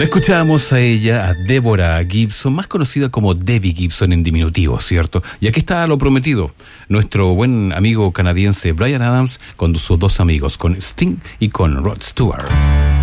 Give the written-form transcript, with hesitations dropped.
La escuchábamos a ella, a Deborah Gibson, más conocida como Debbie Gibson en diminutivo, ¿cierto? Y aquí está lo prometido, nuestro buen amigo canadiense Bryan Adams con sus dos amigos, con Sting y con Rod Stewart.